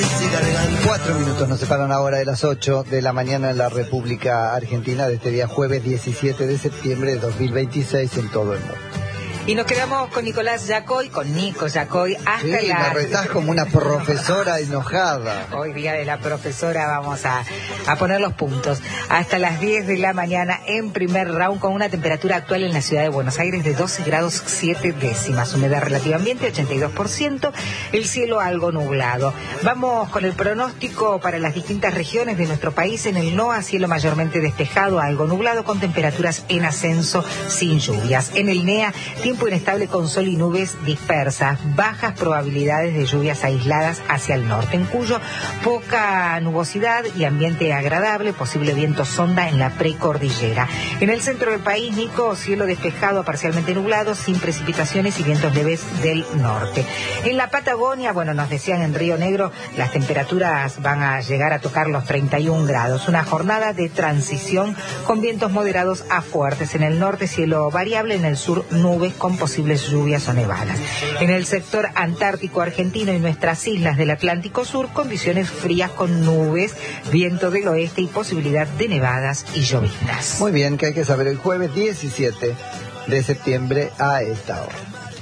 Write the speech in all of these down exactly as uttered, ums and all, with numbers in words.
Cuatro minutos nos separan ahora de las ocho de la mañana en la República Argentina de este día jueves diecisiete de septiembre de dos mil veintiséis en todo el mundo. Y nos quedamos con Nicolás Yacoy, con Nico Yacoy, hasta sí, la... me retás como una profesora enojada. Hoy día de la profesora vamos a, a poner los puntos. Hasta las diez de la mañana en primer round con una temperatura actual en la ciudad de Buenos Aires de doce grados siete décimas. Humedad relativa ambiente ochenta y dos por ciento, el cielo algo nublado. Vamos con el pronóstico para las distintas regiones de nuestro país. En el N O A, cielo mayormente despejado, algo nublado con temperaturas en ascenso sin lluvias. En el N E A, tiempo inestable con sol y nubes dispersas, bajas probabilidades de lluvias aisladas hacia el norte. En Cuyo, poca nubosidad y ambiente agradable, posible viento sonda en la precordillera. En el centro del país, Nico, cielo despejado a parcialmente nublado, sin precipitaciones y vientos leves del norte. En la Patagonia, bueno, nos decían en Río Negro, las temperaturas van a llegar a tocar los treinta y un grados. Una jornada de transición con vientos moderados a fuertes. En el norte, cielo variable, en el sur, nubes con posibles lluvias o nevadas. En el sector antártico argentino y nuestras islas del Atlántico Sur, condiciones frías con nubes, viento del oeste y posibilidad de nevadas y lloviznas. Muy bien, que hay que saber el jueves diecisiete de septiembre a esta hora.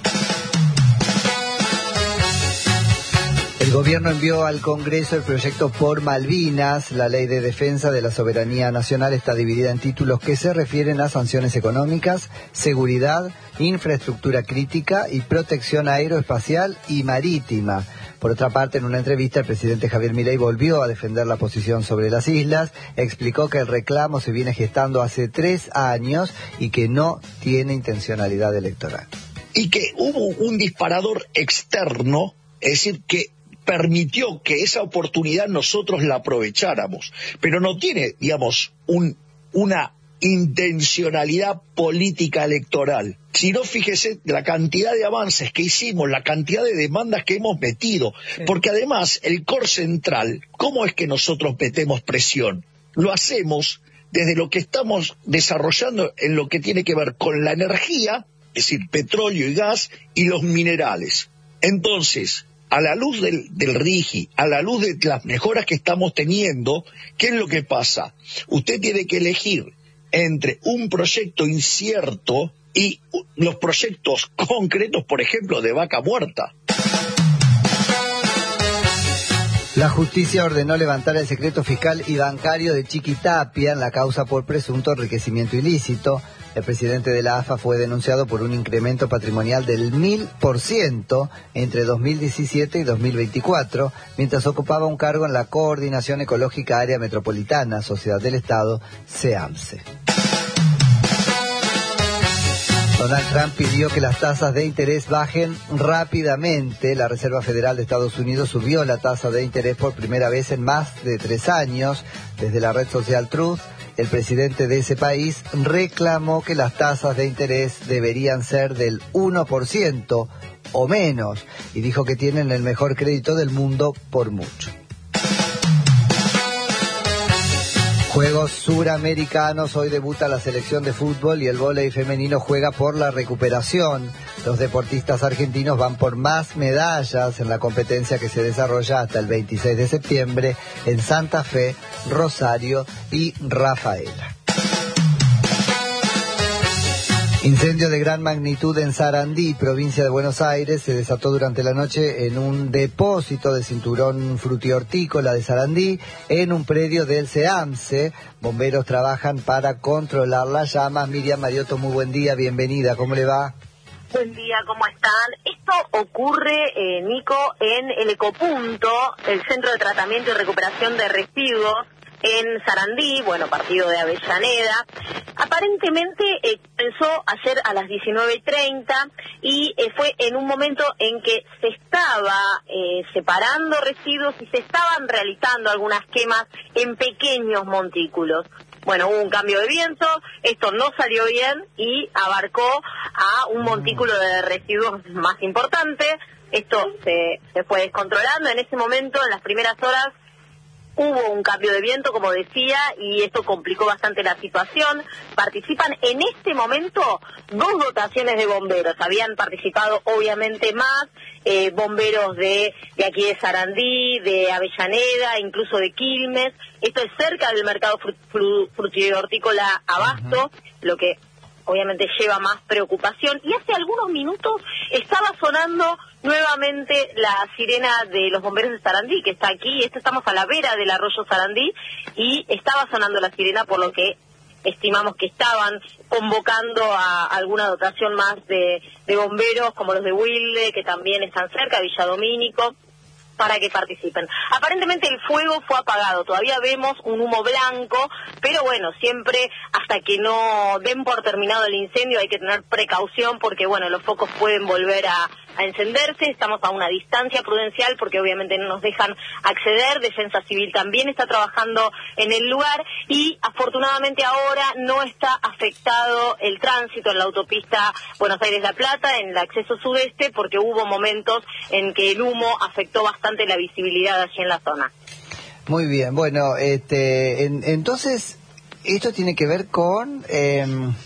El gobierno envió al Congreso el proyecto Por Malvinas. La ley de defensa de la soberanía nacional está dividida en títulos que se refieren a sanciones económicas, seguridad, infraestructura crítica y protección aeroespacial y marítima. Por otra parte, en una entrevista, el presidente Javier Milei volvió a defender la posición sobre las islas, explicó que el reclamo se viene gestando hace tres años y que no tiene intencionalidad electoral. Y que hubo un disparador externo, es decir, que permitió que esa oportunidad nosotros la aprovecháramos, pero no tiene, digamos, un, una intencionalidad política electoral. Si no, fíjese la cantidad de avances que hicimos, la cantidad de demandas que hemos metido, sí. Porque además el core central, ¿cómo es que nosotros metemos presión? Lo hacemos desde lo que estamos desarrollando en lo que tiene que ver con la energía, es decir, petróleo y gas, y los minerales. Entonces, a la luz del, del RIGI, a la luz de las mejoras que estamos teniendo, ¿qué es lo que pasa? Usted tiene que elegir entre un proyecto incierto y los proyectos concretos, por ejemplo, de Vaca Muerta. La justicia ordenó levantar el secreto fiscal y bancario de Chiquitapia en la causa por presunto enriquecimiento ilícito. El presidente de la A F A fue denunciado por un incremento patrimonial del mil por ciento entre dos mil diecisiete y dos mil veinticuatro, mientras ocupaba un cargo en la Coordinación Ecológica Área Metropolitana, Sociedad del Estado, SEAMSE. Donald Trump pidió que las tasas de interés bajen rápidamente. La Reserva Federal de Estados Unidos subió la tasa de interés por primera vez en más de tres años. Desde la red social Truth, el presidente de ese país reclamó que las tasas de interés deberían ser del uno por ciento o menos y dijo que tienen el mejor crédito del mundo por mucho. Juegos Suramericanos, hoy debuta la selección de fútbol y el vóley femenino juega por la recuperación. Los deportistas argentinos van por más medallas en la competencia que se desarrolla hasta el veintiséis de septiembre en Santa Fe, Rosario y Rafaela. Incendio de gran magnitud en Sarandí, provincia de Buenos Aires, se desató durante la noche en un depósito de cinturón frutihortícola de Sarandí, en un predio del SEAMSE. Bomberos trabajan para controlar las llamas. Miriam Mariotto, muy buen día, bienvenida, ¿cómo le va? Buen día, ¿cómo están? Esto ocurre, eh, Nico, en el Ecopunto, el Centro de Tratamiento y Recuperación de Residuos, en Sarandí, bueno, partido de Avellaneda. Aparentemente eh, comenzó ayer a las diecinueve treinta y eh, fue en un momento en que se estaba eh, separando residuos y se estaban realizando algunas quemas en pequeños montículos. Bueno, hubo un cambio de viento, esto no salió bien y abarcó a un montículo de residuos más importante. Esto se, se fue descontrolando. En ese momento, en las primeras horas, hubo un cambio de viento, como decía, y esto complicó bastante la situación. Participan en este momento dos dotaciones de bomberos. Habían participado obviamente más eh, bomberos de, de aquí de Sarandí, de Avellaneda, incluso de Quilmes. Esto es cerca del mercado fru fru frutihortícola Abasto, uh-huh. lo que obviamente lleva más preocupación. Y hace algunos minutos estaba sonando nuevamente la sirena de los bomberos de Sarandí, que está aquí. Esto estamos a la vera del arroyo Sarandí, y estaba sonando la sirena, por lo que estimamos que estaban convocando a alguna dotación más de, de bomberos, como los de Wilde, que también están cerca, Villa Domínico, para que participen. Aparentemente el fuego fue apagado, todavía vemos un humo blanco, pero bueno, siempre hasta que no den por terminado el incendio hay que tener precaución, porque bueno, los focos pueden volver a, a encenderse. Estamos a una distancia prudencial porque obviamente no nos dejan acceder. Defensa Civil también está trabajando en el lugar, y afortunadamente ahora no está afectado el tránsito en la autopista Buenos Aires-La Plata, en el acceso sudeste, porque hubo momentos en que el humo afectó bastante la visibilidad allí en la zona. Muy bien, bueno, este, en, entonces esto tiene que ver con eh,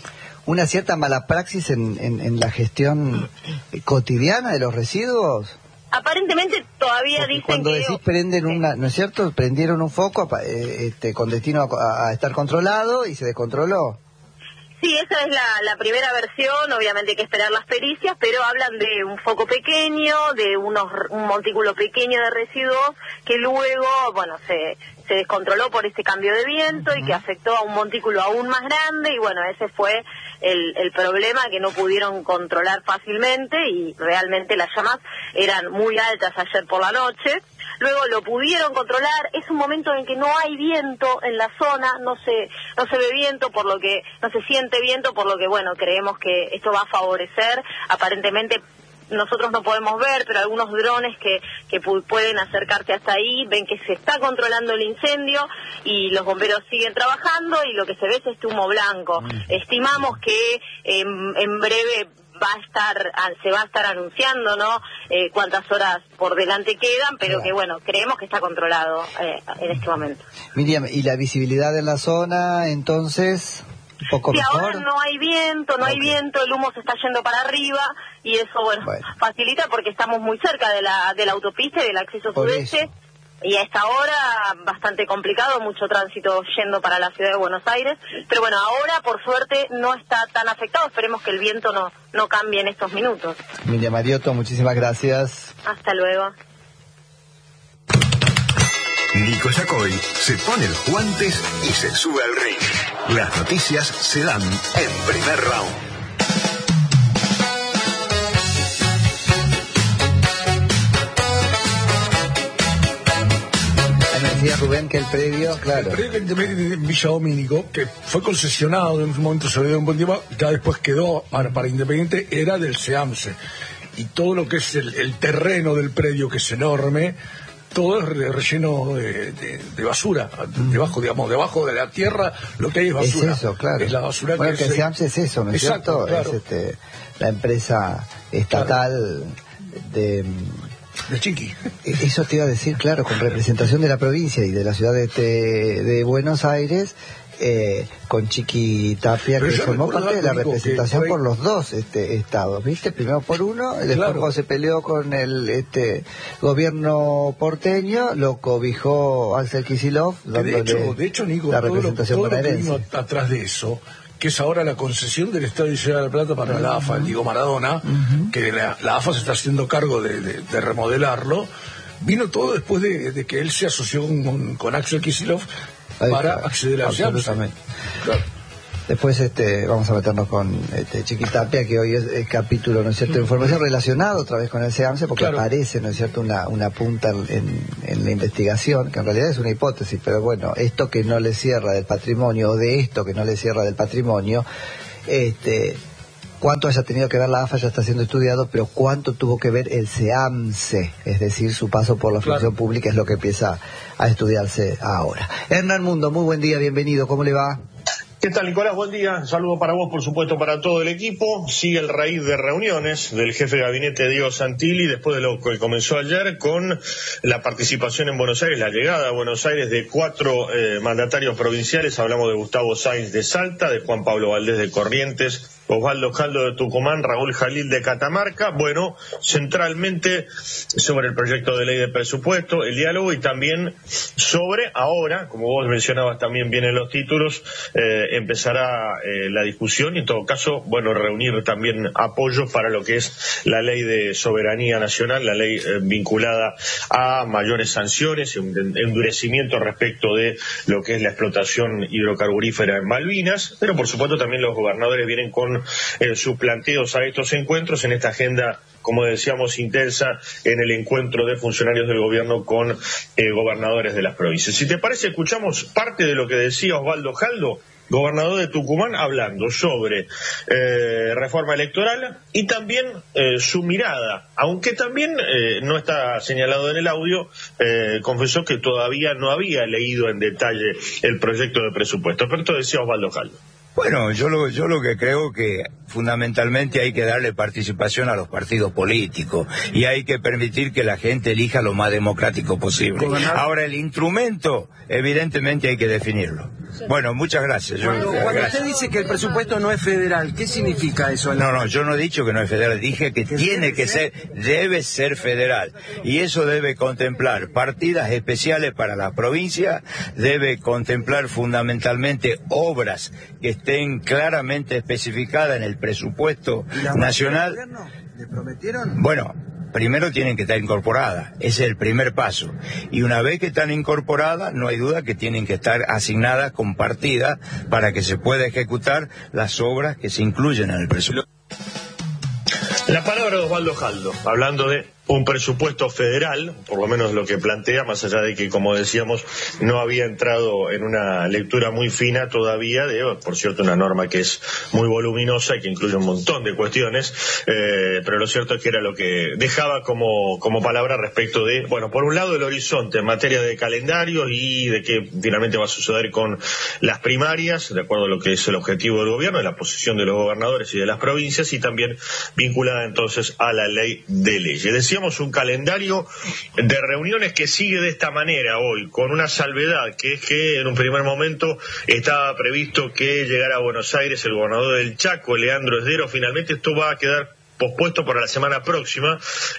una cierta mala praxis en, en, en la gestión cotidiana de los residuos. Aparentemente todavía Porque dicen cuando que... decís prenden una, ¿no es cierto? Prendieron un foco eh, este, con destino a, a estar controlado y se descontroló. Sí, esa es la, la primera versión. Obviamente hay que esperar las pericias, pero hablan de un foco pequeño, de unos un montículo pequeño de residuos que luego, bueno, se, se descontroló por este cambio de viento y que afectó a un montículo aún más grande, y bueno, ese fue el, el problema, que no pudieron controlar fácilmente, y realmente las llamas eran muy altas ayer por la noche. Luego lo pudieron controlar. Es un momento en que no hay viento en la zona, no se no se ve viento, por lo que no se siente viento, por lo que bueno, creemos que esto va a favorecer. Aparentemente nosotros no podemos ver, pero algunos drones que que pu pueden acercarse hasta ahí ven que se está controlando el incendio, y los bomberos siguen trabajando, y lo que se ve es este humo blanco. Mm. Estimamos que en, en breve va a estar, se va a estar anunciando, ¿no? Eh, cuántas horas por delante quedan, pero claro, que bueno, creemos que está controlado eh, en este momento. Miriam, ¿y la visibilidad en la zona, entonces, un poco sí, mejor? Ahora no hay viento, no okay. hay viento, el humo se está yendo para arriba, y eso, bueno, bueno, facilita porque estamos muy cerca de la de la autopista y del acceso por sudeste. Eso. Y a esta hora bastante complicado, mucho tránsito yendo para la ciudad de Buenos Aires, pero bueno, ahora por suerte no está tan afectado. Esperemos que el viento no no cambie en estos minutos. Miriam Mariotto, muchísimas gracias. Hasta luego. Nico Yacoy se pone los guantes y se sube al ring. Las noticias se dan en Primer Round. Decía Rubén que el predio, claro. El predio de Villa Domínico, que fue concesionado, en un momento se le dio un buen tiempo, ya después quedó para, para Independiente, era del SEAMSE. Y todo lo que es el, el terreno del predio, que es enorme, todo es relleno de, de, de basura. Mm. Debajo, digamos, debajo de la tierra, lo que hay es basura. Es eso, claro. Es la basura bueno, que, que es... el SEAMSE es eso, ¿no es Exacto, cierto? Claro. Es este, la empresa estatal, claro, de... de Chiqui. Eso te iba a decir, claro, con representación de la provincia y de la ciudad de, de, de Buenos Aires, eh, con Chiqui Tapia, pero que formó parte de la representación fue... por los dos este, estados, ¿viste? Primero por uno, después claro, cuando se peleó con el este gobierno porteño, lo cobijó Axel Kicillof, dándole de hecho, de hecho, Nico, la representación todo lo, todo bonaerense. Lo que vino atrás de eso, que es ahora la concesión del Estadio de Ciudad de la Plata para uh-huh. la A F A, el Diego Maradona, uh-huh. que la, la A F A se está haciendo cargo de, de, de remodelarlo, vino todo después de, de que él se asoció con, con Axel Kicillof para Ahí, acceder a absolutamente. Claro. Después este, vamos a meternos con este, Chiqui Tapia, que hoy es el capítulo, ¿no es cierto?, de información relacionado otra vez con el SEAMSE, porque claro, aparece, ¿no es cierto?, una, una punta en, en la investigación, que en realidad es una hipótesis, pero bueno, esto que no le cierra del patrimonio, o de esto que no le cierra del patrimonio, este, cuánto haya tenido que ver la A F A ya está siendo estudiado, pero cuánto tuvo que ver el SEAMSE, es decir, su paso por la claro, función pública, es lo que empieza a estudiarse ahora. Hernán Mundo, muy buen día, bienvenido, ¿cómo le va? ¿Qué tal, Nicolás? Buen día. Un saludo para vos, por supuesto, para todo el equipo. Sigue el raíz de reuniones del jefe de gabinete Diego Santilli, después de lo que comenzó ayer con la participación en Buenos Aires, la llegada a Buenos Aires de cuatro eh, mandatarios provinciales. Hablamos de Gustavo Sáenz de Salta, de Juan Pablo Valdés de Corrientes, Osvaldo Jaldo de Tucumán, Raúl Jalil de Catamarca. Bueno, centralmente sobre el proyecto de ley de presupuesto, el diálogo y también sobre ahora, como vos mencionabas también bien en los títulos, eh, empezará eh, la discusión y en todo caso, bueno, reunir también apoyo para lo que es la ley de soberanía nacional, la ley eh, vinculada a mayores sanciones y un endurecimiento respecto de lo que es la explotación hidrocarburífera en Malvinas, pero por supuesto también los gobernadores vienen con eh, sus planteos a estos encuentros en esta agenda, como decíamos, intensa en el encuentro de funcionarios del gobierno con eh, gobernadores de las provincias. Si te parece, escuchamos parte de lo que decía Osvaldo Jaldo, gobernador de Tucumán, hablando sobre eh, reforma electoral y también eh, su mirada, aunque también eh, no está señalado en el audio, eh, confesó que todavía no había leído en detalle el proyecto de presupuesto. Pero esto decía Osvaldo Jaldo. Bueno, yo lo, yo lo que creo que fundamentalmente hay que darle participación a los partidos políticos y hay que permitir que la gente elija lo más democrático posible. Ahora, el instrumento, evidentemente hay que definirlo. Bueno, muchas gracias. Yo, cuando cuando gracias. usted dice que el presupuesto no es federal, ¿qué significa eso? No, no, yo no he dicho que no es federal, dije que tiene que ser, debe ser federal. Y eso debe contemplar partidas especiales para la provincia, debe contemplar fundamentalmente obras que estén claramente especificadas en el presupuesto nacional. ¿Le prometieron? Bueno, primero tienen que estar incorporadas, ese es el primer paso. Y una vez que están incorporadas, no hay duda que tienen que estar asignadas con partidas para que se pueda ejecutar las obras que se incluyen en el presupuesto. La palabra de Osvaldo Jaldo, hablando de un presupuesto federal, por lo menos lo que plantea, más allá de que, como decíamos, no había entrado en una lectura muy fina todavía de, por cierto, una norma que es muy voluminosa y que incluye un montón de cuestiones, eh, pero lo cierto es que era lo que dejaba como, como palabra respecto de, bueno, por un lado el horizonte en materia de calendario y de qué finalmente va a suceder con las primarias, de acuerdo a lo que es el objetivo del gobierno, de la posición de los gobernadores y de las provincias, y también vinculada entonces a la ley de leyes. Decíamos un calendario de reuniones que sigue de esta manera hoy, con una salvedad, que es que en un primer momento estaba previsto que llegara a Buenos Aires el gobernador del Chaco, Leandro Esdero. Finalmente esto va a quedar pospuesto para la semana próxima,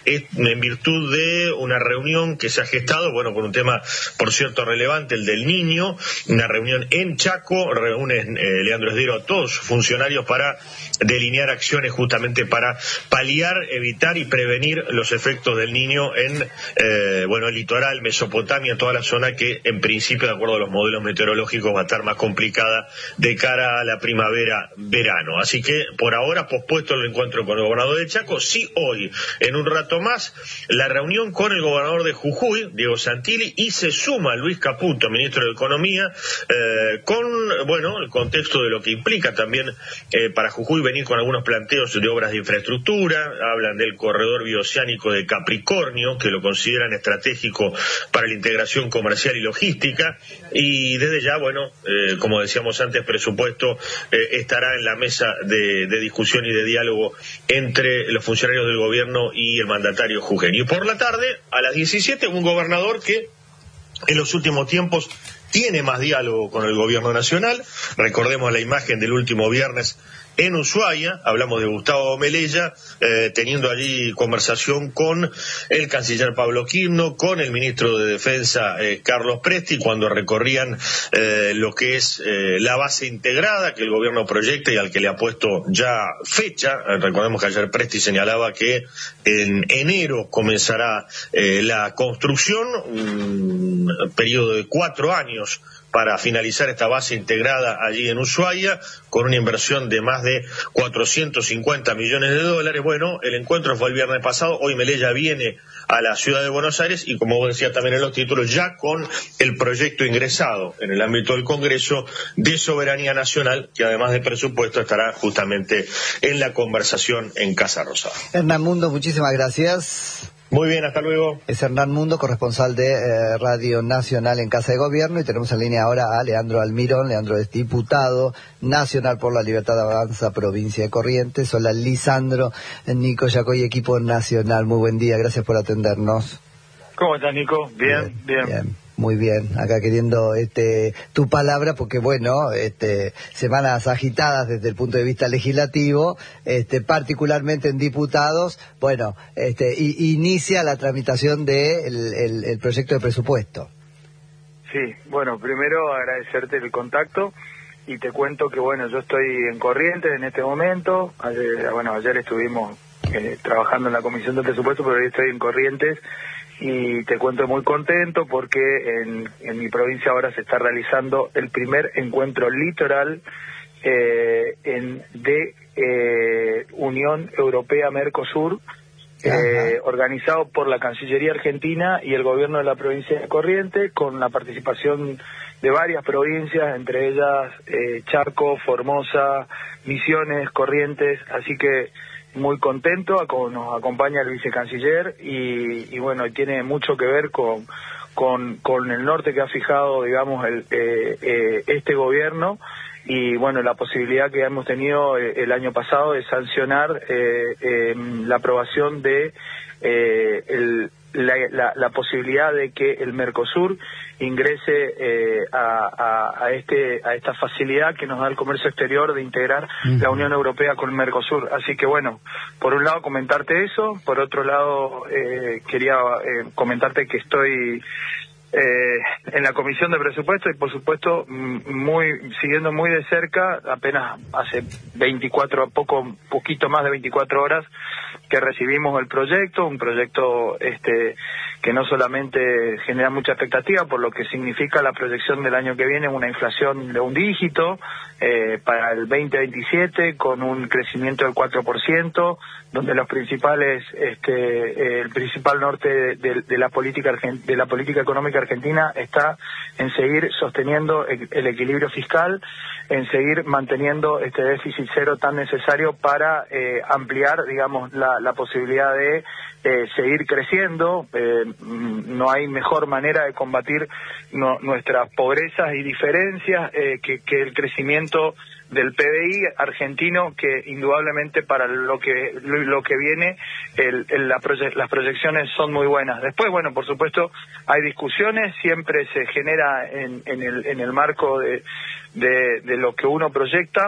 en virtud de una reunión que se ha gestado, bueno, con un tema, por cierto, relevante, el del niño, una reunión en Chaco, reúne eh, Leandro Esdero a todos sus funcionarios para delinear acciones justamente para paliar, evitar y prevenir los efectos del niño en, eh, bueno, el litoral, Mesopotamia, toda la zona que, en principio, de acuerdo a los modelos meteorológicos, va a estar más complicada de cara a la primavera-verano. Así que, por ahora, pospuesto el encuentro con el gobernador de Chaco. Sí, hoy, en un rato más, la reunión con el gobernador de Jujuy, Diego Santilli, y se suma Luis Caputo, ministro de Economía, eh, con, bueno, el contexto de lo que implica también eh, para Jujuy venir con algunos planteos de obras de infraestructura. Hablan del corredor bioceánico de Capricornio, que lo consideran estratégico para la integración comercial y logística, y desde ya, bueno, eh, como decíamos antes, presupuesto eh, estará en la mesa de, de discusión y de diálogo entre entre los funcionarios del gobierno y el mandatario jujeño. Y por la tarde, a las diecisiete, un gobernador que en los últimos tiempos tiene más diálogo con el gobierno nacional. Recordemos la imagen del último viernes en Ushuaia, hablamos de Gustavo Melella, eh, teniendo allí conversación con el canciller Pablo Quirno, con el ministro de Defensa eh, Carlos Presti, cuando recorrían eh, lo que es eh, la base integrada que el gobierno proyecta y al que le ha puesto ya fecha. Eh, recordemos que ayer Presti señalaba que en enero comenzará eh, la construcción, un periodo de cuatro años para finalizar esta base integrada allí en Ushuaia, con una inversión de más de cuatrocientos cincuenta millones de dólares. Bueno, el encuentro fue el viernes pasado, hoy Melella viene a la ciudad de Buenos Aires y, como vos decías también en los títulos, ya con el proyecto ingresado en el ámbito del Congreso de Soberanía Nacional, que además de presupuesto estará justamente en la conversación en Casa Rosada. Hernán Mundo, muchísimas gracias. Muy bien, hasta luego. Es Hernán Mundo, corresponsal de eh, Radio Nacional en Casa de Gobierno, y tenemos en línea ahora a Leandro Almirón. Leandro es diputado nacional por la Libertad de Avanza, provincia de Corrientes. Hola, Lisandro, Nico Yacoy, equipo nacional. Muy buen día, gracias por atendernos. ¿Cómo estás, Nico? Bien, bien. bien. bien. Muy bien, acá queriendo este tu palabra, porque bueno, este semanas agitadas desde el punto de vista legislativo, este particularmente en diputados, bueno, este y, inicia la tramitación de el, el, el proyecto de presupuesto. Sí, bueno, primero agradecerte el contacto y te cuento que bueno, yo estoy en Corrientes en este momento. Ayer, bueno, ayer estuvimos eh, trabajando en la comisión de presupuesto, pero hoy estoy en Corrientes. Y te cuento muy contento porque en, en mi provincia ahora se está realizando el primer encuentro litoral eh, en, de eh, Unión Europea-Mercosur, eh, organizado por la Cancillería Argentina y el gobierno de la provincia de Corrientes, con la participación de varias provincias, entre ellas eh, Charco, Formosa, Misiones, Corrientes, así que muy contento, nos acompaña el vicecanciller y, y bueno, tiene mucho que ver con, con, con el norte que ha fijado, digamos, el, eh, eh, este gobierno y bueno, la posibilidad que hemos tenido eh, el año pasado de sancionar eh, eh, la aprobación de eh, el, la, la, la posibilidad de que el Mercosur ingrese eh, a, a, a este a esta facilidad que nos da el comercio exterior de integrar uh-huh. la Unión Europea con el Mercosur. Así que bueno, por un lado comentarte eso, por otro lado eh, quería eh, comentarte que estoy eh, en la comisión de presupuesto y por supuesto muy siguiendo muy de cerca, apenas hace veinticuatro, poco poquito más de veinticuatro horas que recibimos el proyecto, un proyecto este que no solamente genera mucha expectativa por lo que significa la proyección del año que viene, una inflación de un dígito eh, para el veinte veintisiete con un crecimiento del cuatro por ciento, donde los principales este eh, el principal norte de, de, de la política de la política económica argentina está en seguir sosteniendo el, el equilibrio fiscal, en seguir manteniendo este déficit cero tan necesario para eh, ampliar, digamos, la, la posibilidad de eh, seguir creciendo. Eh, no hay mejor manera de combatir no, nuestras pobrezas y diferencias eh, que, que el crecimiento del P B I argentino, que indudablemente para lo que lo que viene el, el, la proye las proyecciones son muy buenas. Después, bueno, por supuesto hay discusiones, siempre se genera en, en, el, en el marco de, de, de lo que uno proyecta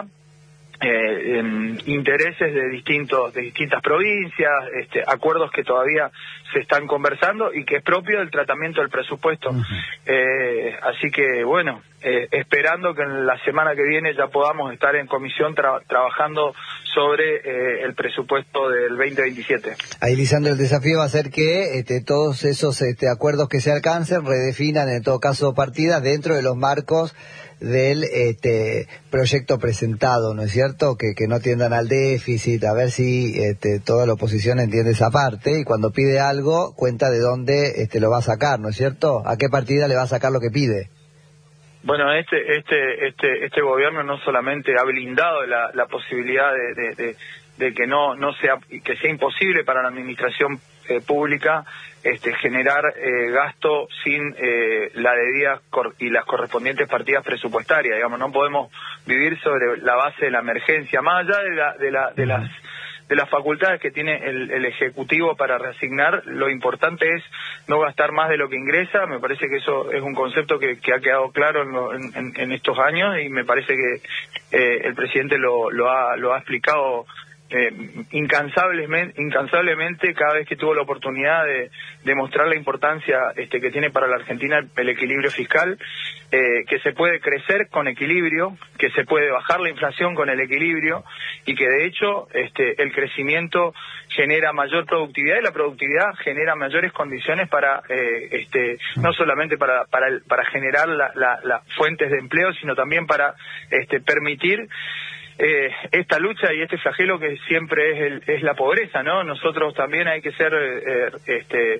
Eh, en intereses de distintos de distintas provincias, este, acuerdos que todavía se están conversando y que es propio del tratamiento del presupuesto. Uh-huh. eh, así que bueno, eh, esperando que en la semana que viene ya podamos estar en comisión tra trabajando sobre eh, el presupuesto del veinte veintisiete. Ahí, Lisandro, el desafío va a ser que este, todos esos este, acuerdos que se alcancen redefinan en todo caso partidas dentro de los marcos del este proyecto presentado, ¿no es cierto? Que, que no tiendan al déficit, a ver si este, toda la oposición entiende esa parte y cuando pide algo cuenta de dónde este, lo va a sacar, ¿no es cierto? ¿A qué partida le va a sacar lo que pide? Bueno, este este este este gobierno no solamente ha blindado la, la posibilidad de, de, de, de que no no sea que sea imposible para la administración eh, pública este generar eh, gasto sin eh, la debida cor y las correspondientes partidas presupuestarias. Digamos, no podemos vivir sobre la base de la emergencia, más allá de la de la de las de las facultades que tiene el, el Ejecutivo para reasignar. Lo importante es no gastar más de lo que ingresa. Me parece que eso es un concepto que, que ha quedado claro en, lo, en, en estos años y me parece que eh, el presidente lo, lo, ha, lo ha explicado eh, incansablemente, incansablemente cada vez que tuvo la oportunidad de demostrar la importancia este, que tiene para la Argentina el, el equilibrio fiscal, eh, que se puede crecer con equilibrio, que se puede bajar la inflación con el equilibrio y que de hecho este, el crecimiento genera mayor productividad y la productividad genera mayores condiciones para eh, este no solamente para para el, para generar las la, la fuentes de empleo, sino también para este permitir Eh, esta lucha y este flagelo que siempre es el, es la pobreza, ¿no? Nosotros también hay que ser eh, este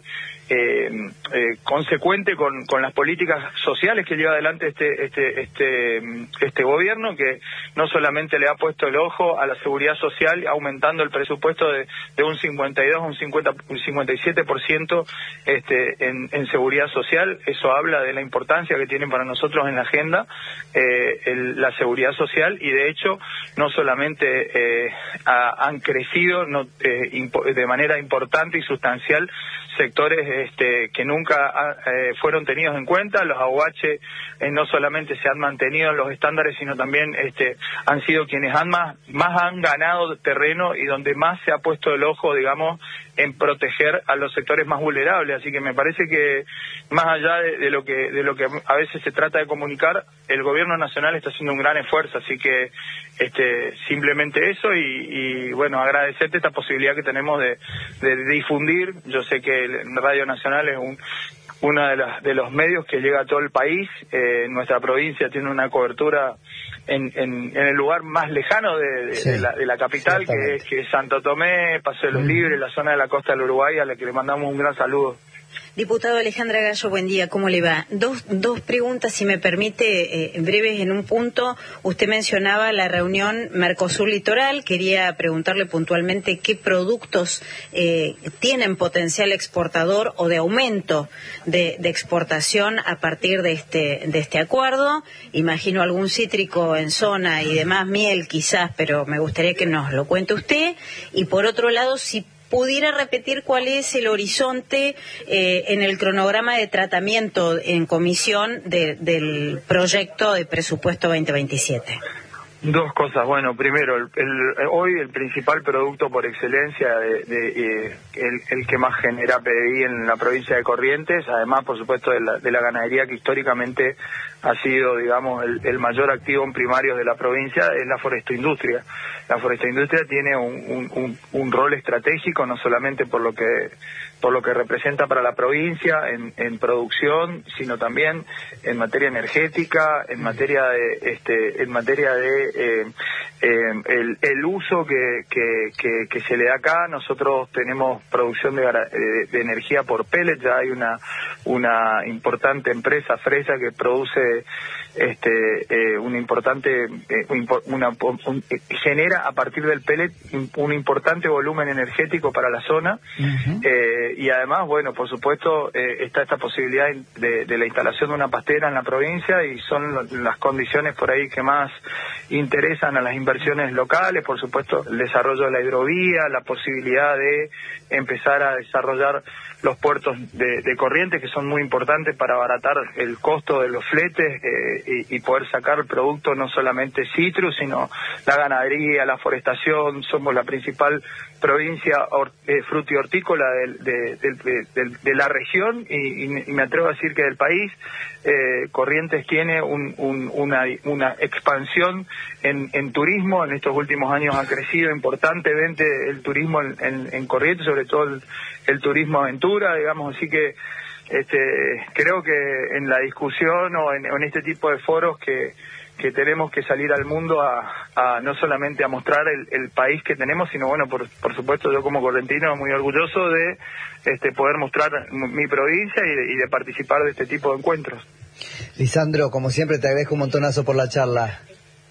eh, eh, consecuente con, con las políticas sociales que lleva adelante este, este, este, este gobierno, que no solamente le ha puesto el ojo a la seguridad social, aumentando el presupuesto de, de un cincuenta y dos a un cincuenta, un cincuenta y siete por ciento este, en, en seguridad social. Eso habla de la importancia que tienen para nosotros en la agenda eh, el, la seguridad social, y de hecho no solamente eh, ha, han crecido no, eh, impo, de manera importante y sustancial sectores este, que nunca eh, fueron tenidos en cuenta. Los A U H eh, no solamente se han mantenido en los estándares, sino también este, han sido quienes han más, más han ganado terreno y donde más se ha puesto el ojo, digamos, en proteger a los sectores más vulnerables. Así que me parece que más allá de, de lo que de lo que a veces se trata de comunicar, el gobierno nacional está haciendo un gran esfuerzo. Así que este simplemente eso, y, y bueno, agradecerte esta posibilidad que tenemos de, de difundir. Yo sé que el Radio Nacional es un uno de, las, de los medios que llega a todo el país. Eh, nuestra provincia tiene una cobertura en, en, en el lugar más lejano de, de, sí, de, la, de la capital, que es, que es Santo Tomé, Paso de los mm. Libres, la zona de la costa del Uruguay, a la que le mandamos un gran saludo. Diputado Alejandra Gallo, buen día, ¿cómo le va? Dos, dos preguntas, si me permite, eh, breves en un punto. Usted mencionaba la reunión Mercosur Litoral. Quería preguntarle puntualmente qué productos eh, tienen potencial exportador o de aumento de, de exportación a partir de este, de este acuerdo. Imagino algún cítrico en zona y demás, miel quizás, pero me gustaría que nos lo cuente usted. Y por otro lado, si pudiera repetir cuál es el horizonte eh, en el cronograma de tratamiento en comisión de, del proyecto de presupuesto veinte veintisiete. Dos cosas. Bueno, primero, el, el, hoy el principal producto por excelencia, de, de, eh, el, el que más genera P D I en la provincia de Corrientes, además, por supuesto, de la, de la ganadería, que históricamente ha sido, digamos, el, el mayor activo en primarios de la provincia, es la forestoindustria. La forestoindustria tiene un, un, un, un rol estratégico, no solamente por lo que por lo que representa para la provincia en, en producción, sino también en materia energética, en materia de este, en materia de eh, eh, el, el uso que, que, que, que se le da acá. Nosotros tenemos producción de, de, de energía por pellet. Ya hay una una importante empresa, Fresa, que produce este eh, un importante eh, una, un, eh, genera a partir del pellet un importante volumen energético para la zona. Uh-huh. eh, y además, bueno, por supuesto, eh, está esta posibilidad de, de la instalación de una pastera en la provincia, y son lo, las condiciones por ahí que más interesan a las inversiones locales. Por supuesto, el desarrollo de la hidrovía, la posibilidad de empezar a desarrollar los puertos de, de Corrientes, que son muy importantes para abaratar el costo de los fletes eh, y, y poder sacar el producto, no solamente citrus, sino la ganadería, la forestación. Somos la principal provincia or, eh, frutihortícola de, de, de, de, de la región, y, y me atrevo a decir que del país. Eh, Corrientes tiene un, un, una, una expansión en, en turismo. En estos últimos años ha crecido importantemente el turismo en, en, en Corrientes, sobre todo el, el turismo aventura, digamos. Así que este, creo que en la discusión o en, en este tipo de foros que que tenemos que salir al mundo a, a no solamente a mostrar el, el país que tenemos, sino, bueno, por, por supuesto, yo como correntino muy orgulloso de este, poder mostrar mi provincia y de, y de participar de este tipo de encuentros. Lisandro, como siempre, te agradezco un montonazo por la charla.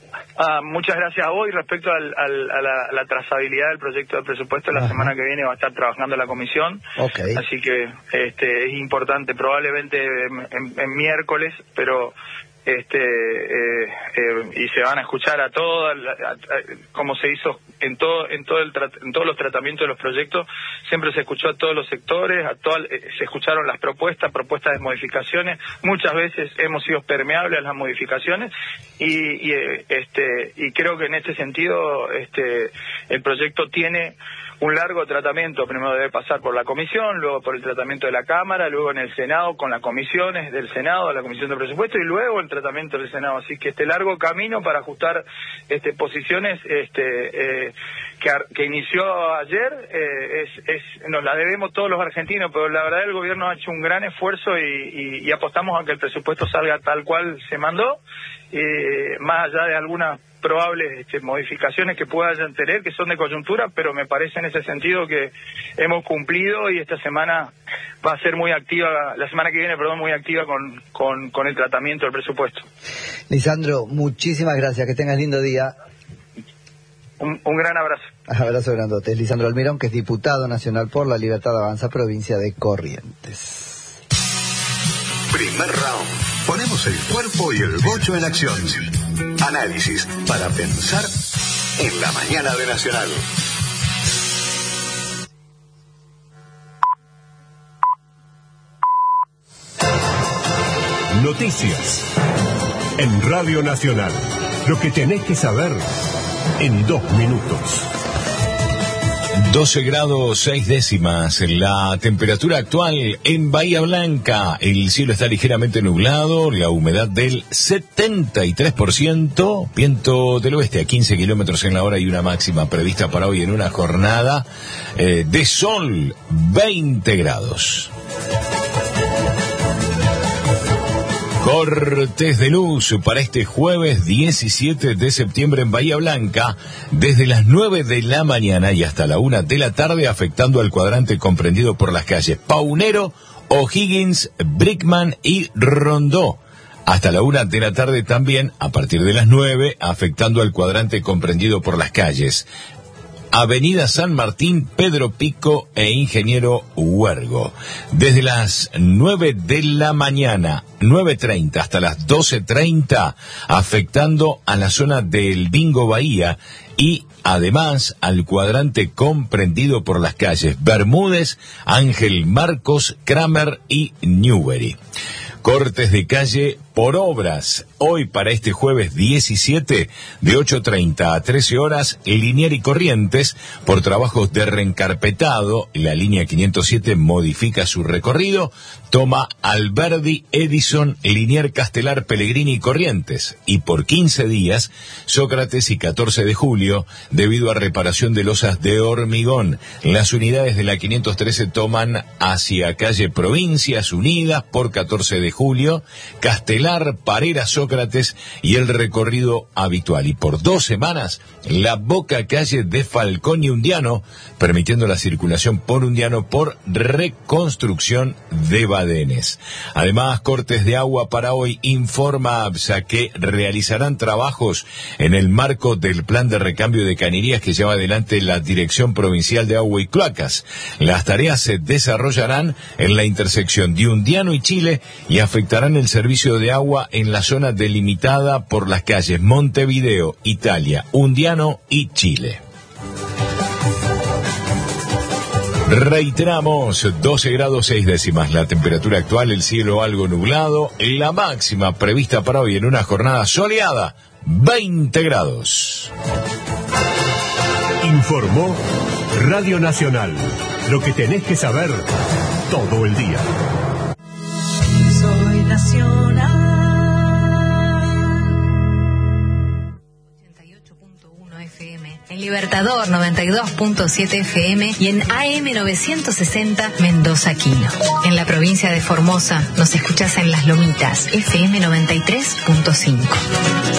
Ah, muchas gracias a vos. Y respecto al, al, a, la, a la trazabilidad del proyecto de presupuesto, la Ajá. semana que viene va a estar trabajando la comisión. Okay. Así que este, es importante, probablemente en, en, en miércoles, pero este eh, eh, y se van a escuchar a todas, como se hizo en todo en todo el en todos los tratamientos de los proyectos. Siempre se escuchó a todos los sectores, a todas, eh, se escucharon las propuestas propuestas de modificaciones. Muchas veces hemos sido permeables a las modificaciones, y, y este y creo que en este sentido este el proyecto tiene un largo tratamiento. Primero debe pasar por la comisión, luego por el tratamiento de la Cámara, luego en el Senado con las comisiones del Senado, la Comisión de Presupuesto, y luego el tratamiento del Senado. Así que este largo camino para ajustar este posiciones este eh, que, que inició ayer eh, es, es nos la debemos todos los argentinos, pero la verdad el gobierno ha hecho un gran esfuerzo, y, y, y apostamos a que el presupuesto salga tal cual se mandó, eh, más allá de algunas probables este, modificaciones que puedan tener, que son de coyuntura, pero me parece en ese sentido que hemos cumplido y esta semana va a ser muy activa, la semana que viene, perdón, muy activa con, con, con el tratamiento del presupuesto. Lisandro, muchísimas gracias, que tengas lindo día. Un, un gran abrazo. Abrazo grandote. Es Lisandro Almirón, que es diputado nacional por la Libertad Avanza, provincia de Corrientes. Primer round. Ponemos el cuerpo y el bocho en acción. Análisis para pensar en la mañana de Nacional. Noticias en Radio Nacional. Lo que tenés que saber en dos minutos. doce grados seis décimas, la temperatura actual en Bahía Blanca. El cielo está ligeramente nublado, la humedad del setenta y tres por ciento, viento del oeste a quince kilómetros en la hora y una máxima prevista para hoy en una jornada eh, de sol, veinte grados. Cortes de luz para este jueves diecisiete de septiembre en Bahía Blanca, desde las nueve de la mañana y hasta la una de la tarde, afectando al cuadrante comprendido por las calles Paunero, O'Higgins, Brickman y Rondó. Hasta la una de la tarde también, a partir de las nueve, afectando al cuadrante comprendido por las calles Avenida San Martín, Pedro Pico e Ingeniero Huergo. Desde las nueve de la mañana, nueve treinta hasta las doce treinta, afectando a la zona del Bingo Bahía y además al cuadrante comprendido por las calles Bermúdez, Ángel Marcos, Kramer y Newbery. Cortes de calle por obras. Hoy para este jueves diecisiete, de ocho treinta a trece horas, Linier y Corrientes, por trabajos de reencarpetado, la línea quinientos siete modifica su recorrido, toma Alberdi, Edison, Linier, Castelar, Pellegrini y Corrientes. Y por quince días, Sócrates y catorce de julio, debido a reparación de losas de hormigón. Las unidades de la quinientos trece toman hacia calle Provincias Unidas por catorce de julio, Castelar, Parera, Sócrates y el recorrido habitual. Y por dos semanas, la boca calle de Falcón y Undiano, permitiendo la circulación por Undiano por reconstrucción de badenes. Además, cortes de agua para hoy. Informa ABSA que realizarán trabajos en el marco del plan de recambio de cañerías que lleva adelante la Dirección Provincial de Agua y Cloacas. Las tareas se desarrollarán en la intersección de Undiano y Chile y afectarán el servicio de agua en la zona delimitada por las calles Montevideo, Italia, Undiano y Chile. Reiteramos, doce grados seis décimas la temperatura actual, el cielo algo nublado, la máxima prevista para hoy en una jornada soleada, veinte grados. Informó Radio Nacional. Lo que tenés que saber todo el día. Soy Nacional. En Libertador noventa y dos punto siete F M y en A M novecientos sesenta Mendoza Quino. En la provincia de Formosa nos escuchás en Las Lomitas, F M noventa y tres punto cinco.